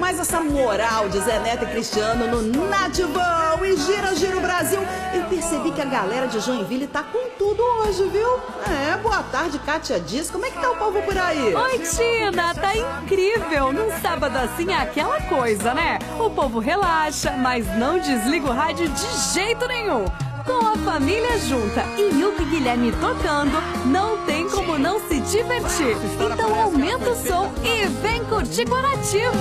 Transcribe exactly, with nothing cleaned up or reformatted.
mais essa moral de Zé Neto e Cristiano no Nativão e Gira Gira o Brasil. Eu percebi que a galera de Joinville tá com tudo hoje, viu? É, boa tarde, Kátia Dias. Como é que tá o povo por aí? Oi, Tina, tá incrível. Num sábado assim é aquela coisa, né? O povo relaxa, mas não desliga o rádio de jeito nenhum. Com a família junta e Yuki Guilherme tocando, não tem como não se divertir. Então aumenta o som e vem curtir com a Nativa.